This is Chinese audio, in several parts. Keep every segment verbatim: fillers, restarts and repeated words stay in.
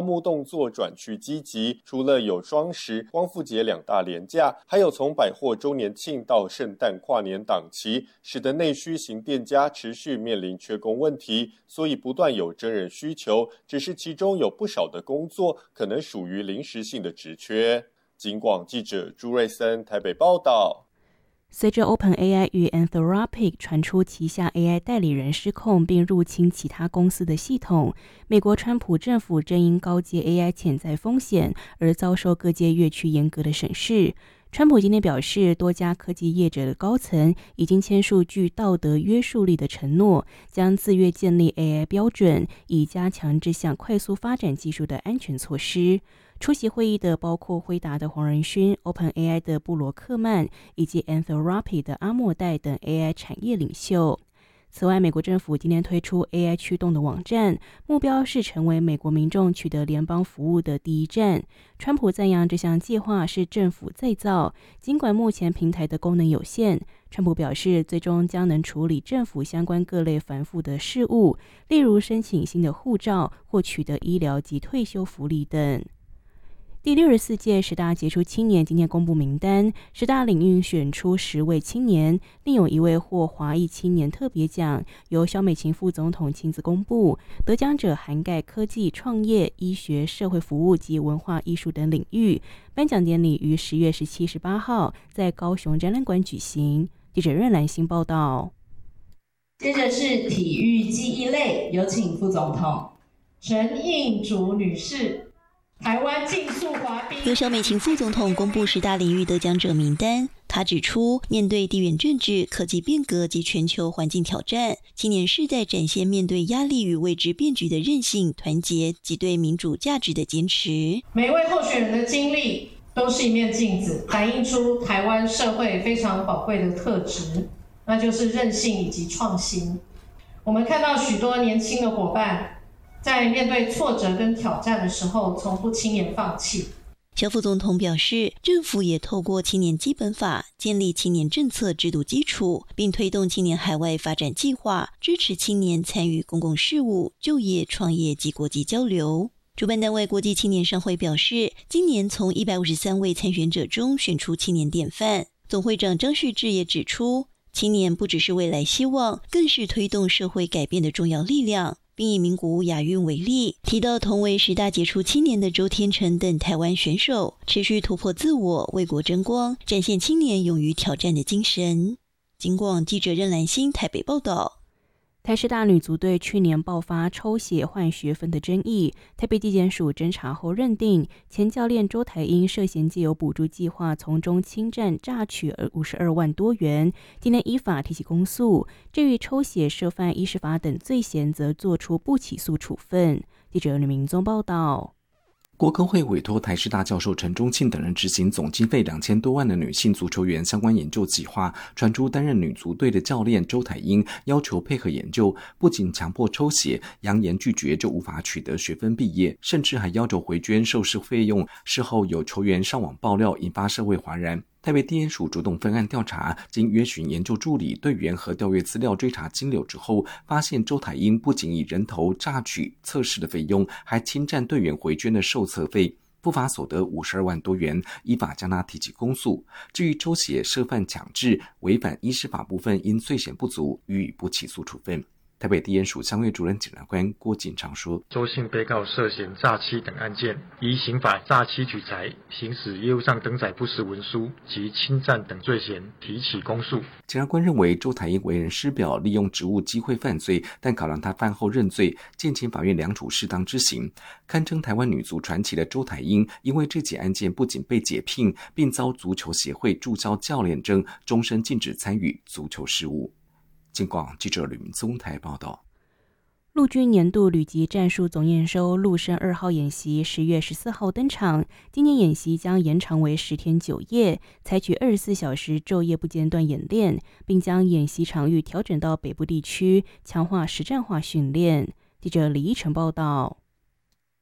幕动作转趋积极，除了有双十、光复节两大连假，还有从百货周年庆到圣诞跨年档期，使得内需型店家持续面临缺工问题，所以不断有真人需求，只是其中有不少的工作可能属于临时性的职缺。警广记者朱瑞森台北报道。 随着 OpenAI 与 Anthropic 传出旗下 A I 代理人失控并入侵其他公司的系统，美国川普政府正因高阶 A I 潜在风险而遭受各界越趋严格的审视。川普今天表示，多家科技业者的高层已经签署具道德约束力的承诺，将自愿建立 A I 标准，以加强这项快速发展技术的安全措施。出席会议的包括辉达的黄仁勋、OpenAI 的布罗克曼以及 Anthropic 的阿莫代等 A I 产业领袖。此外，美国政府今天推出 A I 驱动的网站，目标是成为美国民众取得联邦服务的第一站。川普赞扬这项计划是政府再造，尽管目前平台的功能有限，川普表示最终将能处理政府相关各类繁复的事务，例如申请新的护照或取得医疗及退休福利等。第六十四届十大杰出青年今天公布名单，十大领域选出十位青年，另有一位获华裔青年特别奖，由萧美琴副总统亲自公布。得奖者涵盖科技、创业、医学、社会服务及文化艺术等领域。颁奖典礼于十月十七、十八号在高雄展览馆举行。记者任兰心报道。 接着是体育记忆类，有请副总统陈映竹女士。台湾竞速滑冰由萧美琴副总统公布十大领域得奖者名单。他指出，面对地缘政治、科技变革及全球环境挑战，青年世代展现面对压力与未知变局的韧性、团结及对民主价值的坚持。 每位候选人的经历都是一面镜子，反映出台湾社会非常宝贵的特质，那就是韧性以及创新。我们看到许多年轻的伙伴在面对挫折跟挑战的时候，从不轻言放弃。 萧副总统表示，政府也透过青年基本法建立青年政策制度基础，并推动青年海外发展计划，支持青年参与公共事务、就业、创业及国际交流。主办单位国际青年商会表示，今年从一百五十三位参选者中选出青年典范。总会长张旭志也指出，青年不只是未来希望，更是推动社会改变的重要力量。并以名古屋亚运为例，提到同为十大杰出青年的周天成等台湾选手，持续突破自我，为国争光，展现青年勇于挑战的精神。警广记者任兰心台北报道。 台师大女足队去年爆发抽血换学分的争议，台北地检署侦查后认定前教练周台英涉嫌借由补助计划从中侵占榨取五十二万多元，今天依法提起公诉。至于抽血涉犯医师法等罪嫌，则作出不起诉处分。记者吕明宗报道。 国科会委托台师大教授陈忠庆等人执行总经费两千多万的女性足球员相关研究计划，传出担任女足队的教练周台英要求配合研究，不仅强迫抽血，扬言拒绝就无法取得学分毕业，甚至还要求回捐受试费用。事后有球员上网爆料，引发社会哗然。台北地检署主动分案调查，经约询研究助理、队员和调阅资料追查金流之后，发现周台英不仅以人头榨取测试的费用，还侵占队员回捐的受测费，不法所得五十二万多元，依法将他提起公诉。至于抽血涉犯强制、违反医师法部分，因罪嫌不足，予以不起诉处分。台北地检署相会主任检察官郭锦昌说， 周姓被告涉嫌诈欺等案件，依刑法诈欺取财、行使业务上登载不实文书及侵占等罪嫌提起公诉。 检察官认为周台英为人师表，利用职务机会犯罪，但考量他犯后认罪，建请法院量处适当之刑。堪称台湾女足传奇的周台英，因为这起案件不仅被解聘，并遭足球协会注销教练证，终身禁止参与足球事务。警广记者吕明宗台报道。 陆军年度旅级战术总验收陆生二号演习十月十四号登场，今年演习将延长为十天九夜，采取二十四小时昼夜不间断演练，并将演习场域调整到北部地区，强化实战化训练。记者李依晨报道。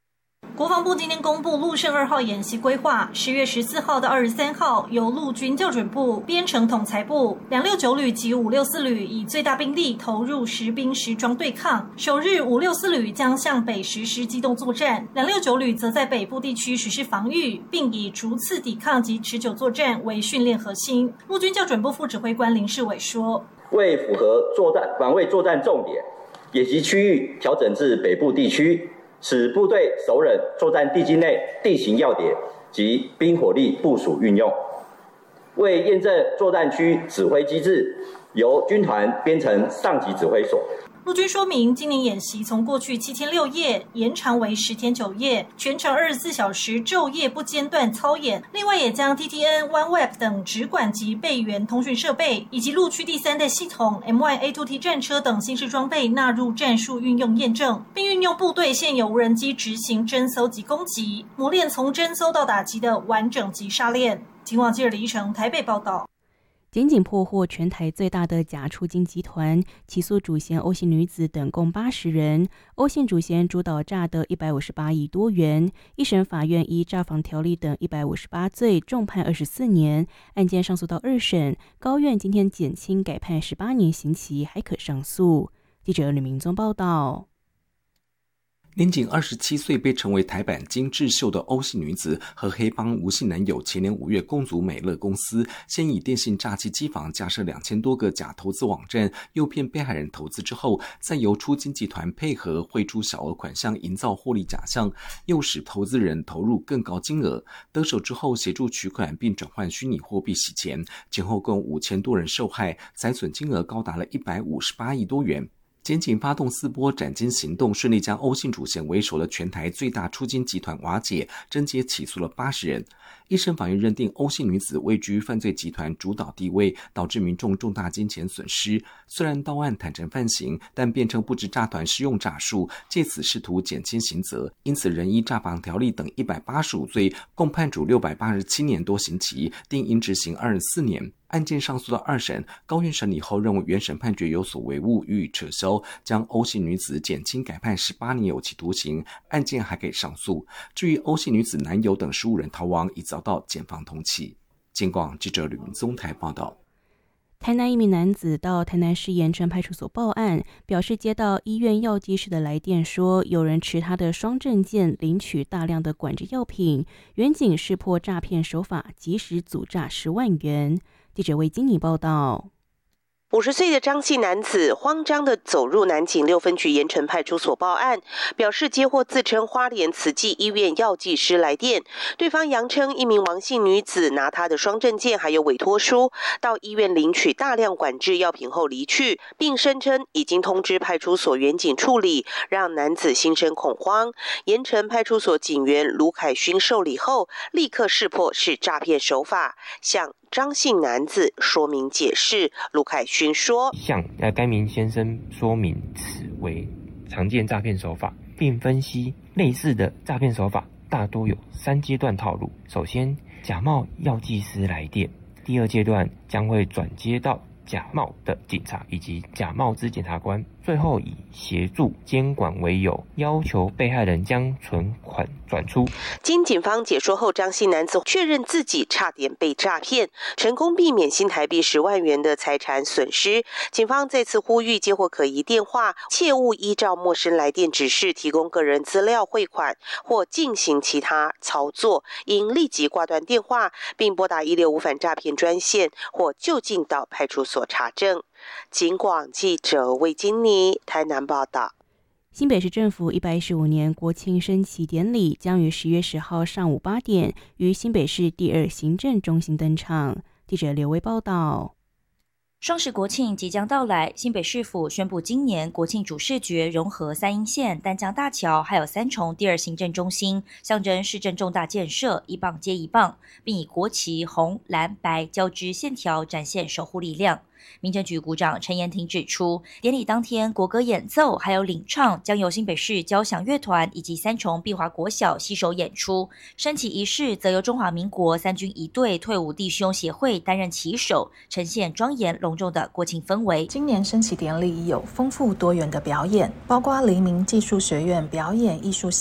国防部今天公布陆胜二号演习规划，十月十四号到二十三号，由陆军校准部、编程统裁部、两六九旅及五六四旅以最大兵力投入实兵实装对抗。首日五六四旅将向北实施机动作战，两六九旅则在北部地区实施防御，并以逐次抵抗及持久作战为训练核心。陆军校准部副指挥官林世伟说：“ 为符合作战防卫作战重点，演习区域调整至北部地区。”使部队熟稔作战地境内地形要点及兵火力部署运用，为验证作战区指挥机制，由军团编成上级指挥所。 陆军说明，今年演习从过去七天六夜延长为十天九夜，全程二十四小时昼夜不间断操演。另外，也将 T T N、OneWeb 等直管及备援通讯设备，以及陆区第三代系统 M Y A 二 T 战车等新式装备纳入战术运用验证，并运用部队现有无人机执行侦搜及攻击，磨练从侦搜到打击的完整击杀链。警广记者李依成台北报道。 检警破获全台最大的假出金集团，起诉主嫌欧姓女子等共八十人。欧姓主嫌主导诈得一百五十八亿多元，一审法院依诈防条例等一百五十八罪重判二十四年，案件上诉到二审，高院今天减轻改判十八年刑期，还可上诉。记者吕明宗报道。 年仅二十七岁被称为台版金智秀的欧姓女子和黑帮吴姓男友前年五月共组美乐公司，先以电信诈欺机房架设两千多个假投资网站，诱骗被害人投资之后，再由出金集团配合汇出小额款项，营造获利假象，诱使投资人投入更高金额。得手之后协助取款并转换虚拟货币洗钱，前后共五千多人受害，财损金额高达了一百五十八亿多元。检警发动四波斩金行动，顺利将欧姓主嫌为首的全台最大出金集团瓦解，侦结起诉了八十人。一审法院认定欧姓女子位居犯罪集团主导地位，导致民众重大金钱损失。虽然到案坦诚犯行，但辩称不知诈团施用诈术，借此试图减轻刑责，因此仍依诈防条例等一百八十五罪，共判处六百八十七年多刑期，定应执行二十四年。案件上诉到二审，高院审理后认为原审判决有所违误，予以撤销，将欧姓女子减轻改判十八年有期徒刑，案件还可以上诉。至于欧姓女子男友等十五人逃亡，已遭到检方通缉。警广记者吕明宗台报道。 台南一名男子到台南市盐城派出所报案，表示接到医院药剂师的来电，说有人持他的双证件领取大量的管制药品，员警识破诈骗手法，及时阻诈十万元。记者为经理报道。 五十岁的张姓男子慌张地走入南警六分局盐城派出所报案，表示接获自称花莲慈济医院药剂师来电，对方扬称一名王姓女子拿他的双证件还有委托书到医院领取大量管制药品后离去，并声称已经通知派出所员警处理，让男子心生恐慌。盐城派出所警员卢凯勋受理后，立刻识破是诈骗手法，向张姓男子说明解释。卢凯勋说：“ 向呃该名先生说明此为常见诈骗手法，并分析类似的诈骗手法大多有三阶段套路。首先，假冒药剂师来电；第二阶段将会转接到假冒的警察以及假冒之检察官，最后以协助监管为由，要求被害人将存款转出。” 经警方解说后，张姓男子确认自己差点被诈骗，成功避免新台币十万元的财产损失。警方再次呼吁接获可疑电话，切勿依照陌生来电指示提供个人资料汇款或进行其他操作，应立即挂断电话，并拨打一六五反诈骗专线或就近到派出所查证。警广记者魏金妮台南报道。 新北市政府一百一十五年国庆升旗典礼将于十月十号上午八点于新北市第二行政中心登场。记者刘威报道。 双十国庆即将到来，新北市府宣布今年国庆主视觉融合三鶯线、淡江大桥还有三重第二行政中心，象征市政重大建设，一棒接一棒，并以国旗红蓝白交织线条展现守护力量。民政局股长陈延廷指出，典礼当天国歌演奏还有领唱将由新北市交响乐团以及三重碧华国小携手演出，升旗仪式则由中华民国三军仪队退伍弟兄协会担任旗手，呈现庄严隆重的国庆氛围。 今年升旗典礼有丰富多元的表演，包括黎明技术学院表演艺术系、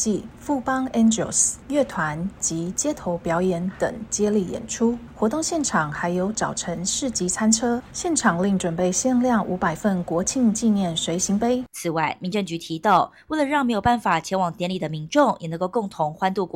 富邦 Angels 乐团及街头表演等接力演出。活动现场还有早晨市集餐车，现场另准备限量五百份国庆纪念随行杯。 此外，民政局提到，为了让没有办法前往典礼的民众也能够共同欢度国